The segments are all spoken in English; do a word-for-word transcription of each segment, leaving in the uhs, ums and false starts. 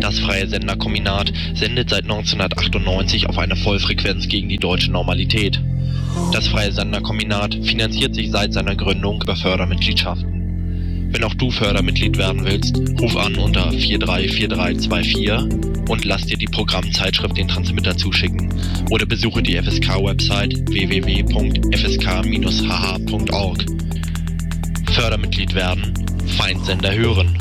Das Freie Senderkombinat sendet seit neunzehnhundertachtundneunzig auf einer Vollfrequenz gegen die deutsche Normalität. Das Freie Senderkombinat finanziert sich seit seiner Gründung über Fördermitgliedschaften. Wenn auch du Fördermitglied werden willst, ruf an unter vier drei vier drei zwei vier und lass dir die Programmzeitschrift den Transmitter zuschicken oder besuche die F S K-Website w w w punkt f s k dash h h punkt org. Fördermitglied werden, Feindsender hören.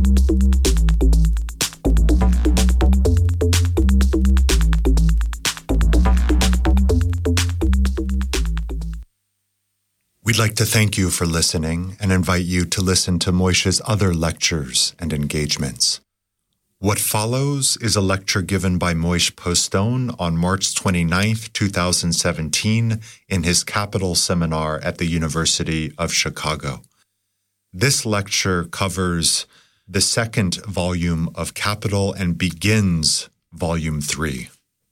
We'd like to thank you for listening and invite you to listen to Moishe's other lectures and engagements. What follows is a lecture given by Moishe Postone on March twenty-ninth, twenty seventeen in his Capital Seminar at the University of Chicago. This lecture covers the second volume of Capital and begins Volume three.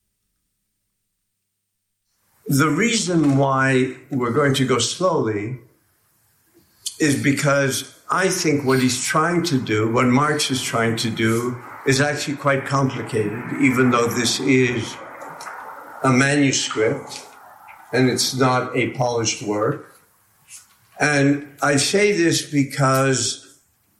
The reason why we're going to go slowly is because I think what he's trying to do, what Marx is trying to do, is actually quite complicated, even though this is a manuscript and it's not a polished work. And I say this because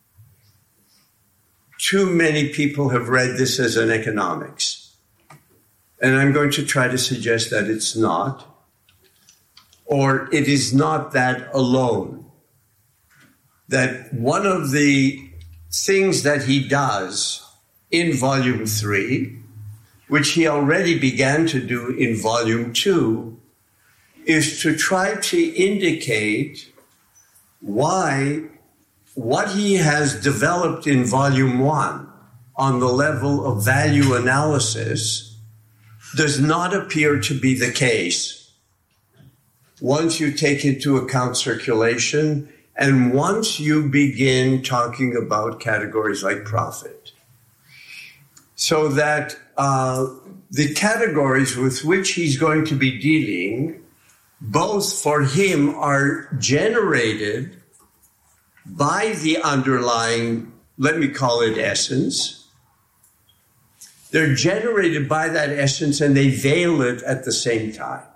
too many people have read this as an economics. And I'm going to try to suggest that it's not, or it is not that alone. That one of the things that he does in volume three, which he already began to do in volume two, is to try to indicate why what he has developed in volume one on the level of value analysis does not appear to be the case once you take into account circulation and once you begin talking about categories like profit. So that uh, the categories with which he's going to be dealing, both for him are generated by the underlying, let me call it essence. They're generated by that essence and they veil it at the same time.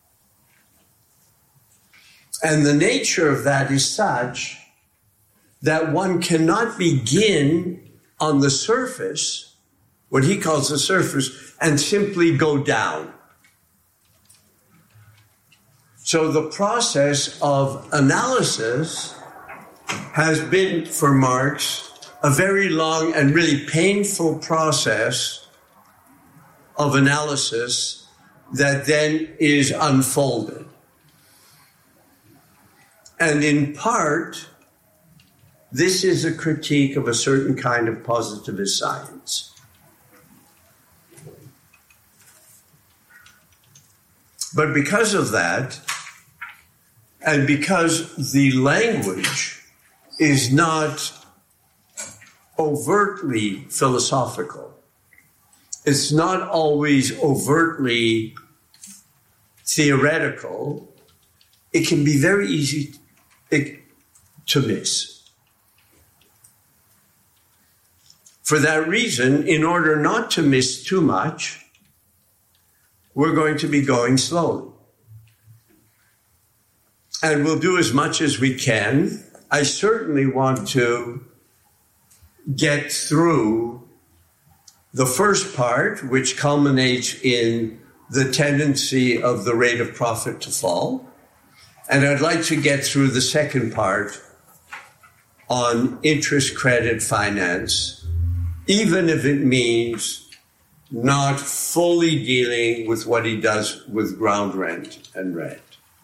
And the nature of that is such that one cannot begin on the surface, what he calls the surface, and simply go down. So the process of analysis has been, for Marx, a very long and really painful process of analysis that then is unfolded. And in part, this is a critique of a certain kind of positivist science. But because of that, and because the language is not overtly philosophical, it's not always overtly theoretical, it can be very easy to miss. For that reason, in order not to miss too much, we're going to be going slowly. And we'll do as much as we can. I certainly want to get through the first part, which culminates in the tendency of the rate of profit to fall. And I'd like to get through the second part on interest credit finance, even if it means not fully dealing with what he does with ground rent and rent.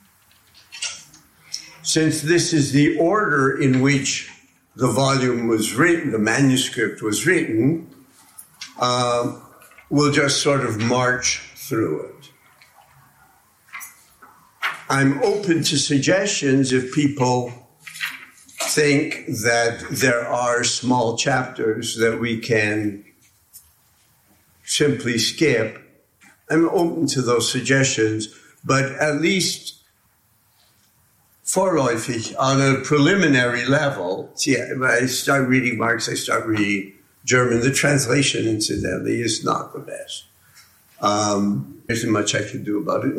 Since this is the order in which the volume was written, the manuscript was written, uh, we'll just sort of march through it. I'm open to suggestions if people think that there are small chapters that we can simply skip. I'm open to those suggestions, but at least vorläufig on a preliminary level, see, when I start reading Marx, I start reading German. The translation, incidentally, is not the best. Um, there's not much I can do about it.